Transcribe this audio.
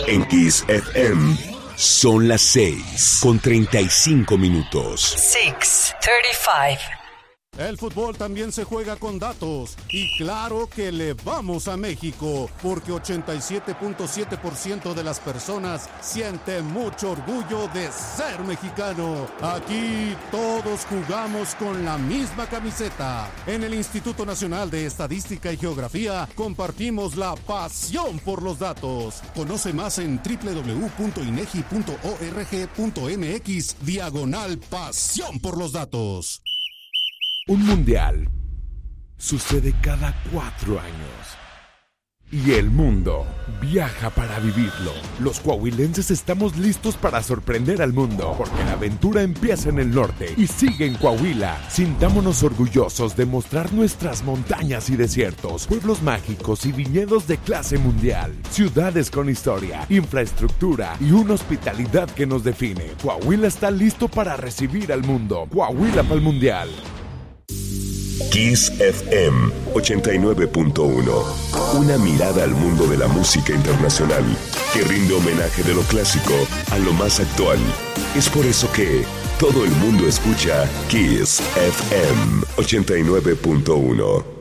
En Kiss FM son las 6:35. 6:35. El fútbol también se juega con datos y claro que le vamos a México porque 87.7% de las personas sienten mucho orgullo de ser mexicano. Aquí todos jugamos con la misma camiseta. En el Instituto Nacional de Estadística y Geografía compartimos la pasión por los datos. Conoce más en www.inegi.org.mx/pasión por los datos. Un mundial sucede cada 4 años y el mundo viaja para vivirlo. Los coahuilenses estamos listos para sorprender al mundo porque la aventura empieza en el norte y sigue en Coahuila. Sintámonos orgullosos de mostrar nuestras montañas y desiertos, pueblos mágicos y viñedos de clase mundial, ciudades con historia, infraestructura y una hospitalidad que nos define. Coahuila está listo para recibir al mundo. Coahuila para el mundial. Kiss FM 89.1. Una mirada al mundo de la música internacional que rinde homenaje de lo clásico a lo más actual. Es por eso que todo el mundo escucha Kiss FM 89.1.